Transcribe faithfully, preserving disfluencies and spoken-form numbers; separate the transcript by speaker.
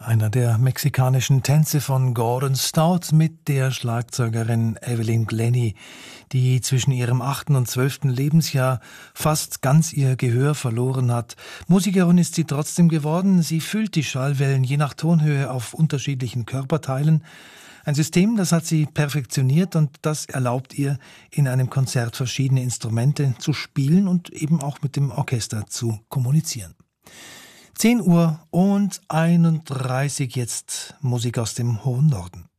Speaker 1: Einer der mexikanischen Tänze von Gordon Stout mit der Schlagzeugerin Evelyn Glennie, die zwischen ihrem achten und zwölften Lebensjahr fast ganz ihr Gehör verloren hat. Musikerin ist sie trotzdem geworden. Sie fühlt die Schallwellen je nach Tonhöhe auf unterschiedlichen Körperteilen. Ein System, das hat sie perfektioniert und das erlaubt ihr, in einem Konzert verschiedene Instrumente zu spielen und eben auch mit dem Orchester zu kommunizieren. zehn Uhr und einunddreißig, jetzt Musik aus dem hohen Norden.